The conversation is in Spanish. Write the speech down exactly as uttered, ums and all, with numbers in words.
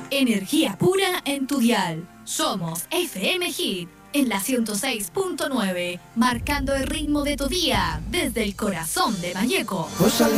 Energía pura en tu dial. Somos F M Hit en la ciento seis punto nueve, marcando el ritmo de tu día desde el corazón de Valleco. Cosas